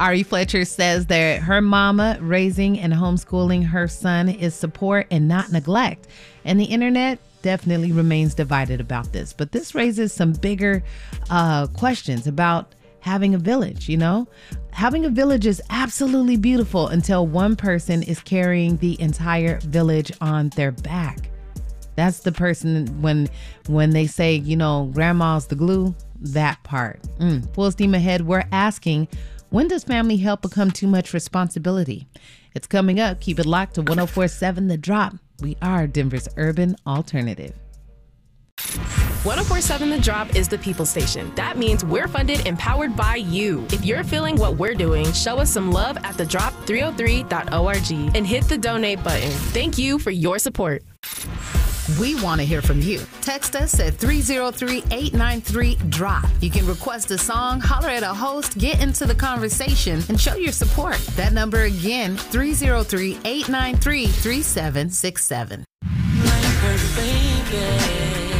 Ari Fletcher says that her mama raising and homeschooling her son is support and not neglect. And the internet definitely remains divided about this. But this raises some bigger questions about having a village, you know? Having a village is absolutely beautiful until one person is carrying the entire village on their back. That's the person when they say, you know, grandma's the glue, that part. Full steam ahead, we're asking, when does family help become too much responsibility? It's coming up. Keep it locked to 104.7 The Drop. We are Denver's urban alternative. 104.7 The Drop is the people station. That means we're funded and powered by you. If you're feeling what we're doing, show us some love at thedrop303.org and hit the donate button. Thank you for your support. We want to hear from you. Text us at 303-893-DROP. You can request a song, holler at a host, get into the conversation, and show your support. That number again, 303-893-3767. My baby.